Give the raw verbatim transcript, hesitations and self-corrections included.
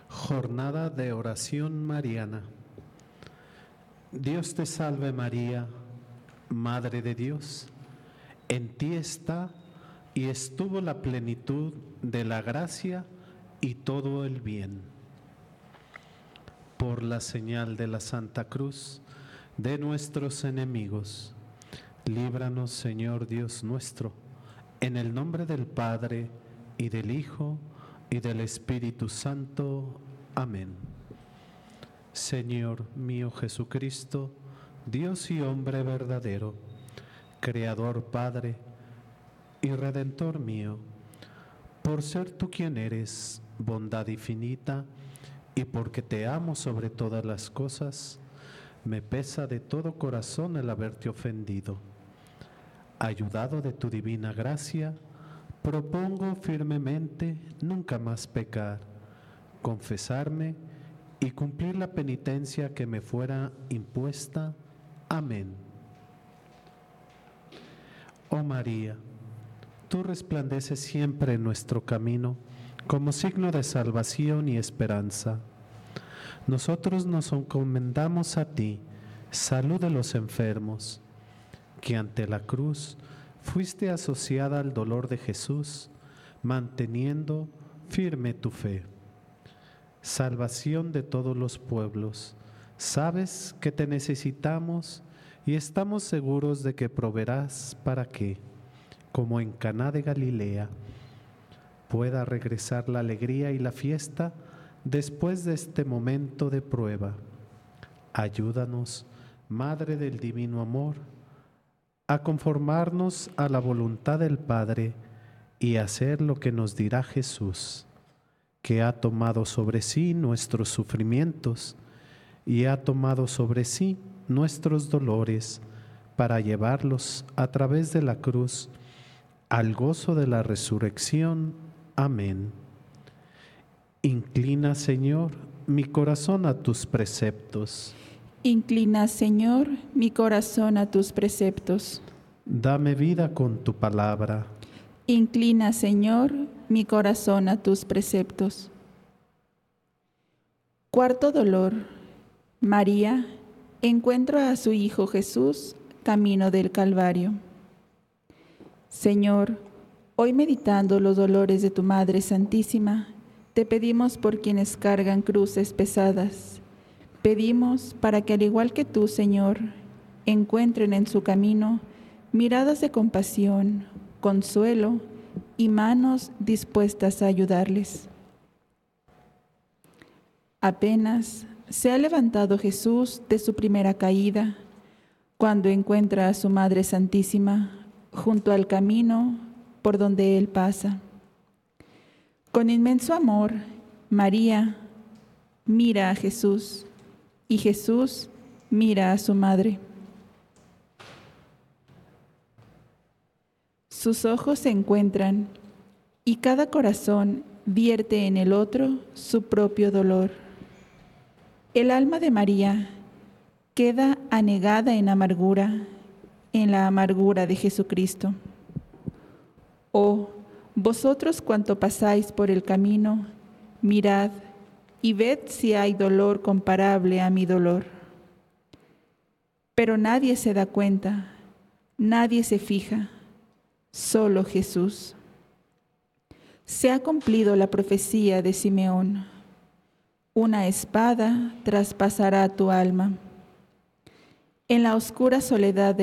Jornada de oración mariana. Dios te salve María, Madre de Dios. En ti está y estuvo la plenitud de la gracia y todo el bien. Por la señal de la Santa Cruz de nuestros enemigos, líbranos, Señor Dios nuestro, en el nombre del Padre, y del Hijo, y del Espíritu Santo. Amén. Señor mío Jesucristo, Dios y hombre verdadero, Creador, Padre y Redentor mío, por ser tú quien eres, bondad infinita, y porque te amo sobre todas las cosas, me pesa de todo corazón el haberte ofendido. Ayudado de tu divina gracia, propongo firmemente nunca más pecar, confesarme y cumplir la penitencia que me fuera impuesta. Amén. Oh María, tú resplandeces siempre en nuestro camino como signo de salvación y esperanza. Nosotros nos encomendamos a ti, salud de los enfermos, que ante la cruz fuiste asociada al dolor de Jesús, manteniendo firme tu fe. Salvación de todos los pueblos, sabes que te necesitamos y estamos seguros de que proveerás para que, como en Caná de Galilea, pueda regresar la alegría y la fiesta después de este momento de prueba. Ayúdanos, Madre del Divino Amor, a conformarnos a la voluntad del Padre y hacer lo que nos dirá Jesús, que ha tomado sobre sí nuestros sufrimientos y ha tomado sobre sí nuestros dolores para llevarlos a través de la cruz al gozo de la resurrección. Amén. Inclina, Señor, mi corazón a tus preceptos. Inclina, Señor, mi corazón a tus preceptos. Dame vida con tu palabra. Inclina, Señor, mi corazón a tus preceptos. Cuarto dolor. María encuentra a su Hijo Jesús camino del Calvario. Señor, hoy meditando los dolores de tu Madre Santísima, te pedimos por quienes cargan cruces pesadas. Pedimos para que, al igual que tú, Señor, encuentren en su camino miradas de compasión, consuelo y manos dispuestas a ayudarles. Apenas se ha levantado Jesús de su primera caída, cuando encuentra a su Madre Santísima junto al camino por donde Él pasa. Con inmenso amor, María mira a Jesús y Jesús mira a su Madre. Sus ojos se encuentran y cada corazón vierte en el otro su propio dolor. El alma de María queda anegada en amargura, en la amargura de Jesucristo. Oh, vosotros cuanto pasáis por el camino, mirad y ved si hay dolor comparable a mi dolor. Pero nadie se da cuenta, nadie se fija, solo Jesús. Se ha cumplido la profecía de Simeón. Una espada traspasará tu alma. En la oscura soledad de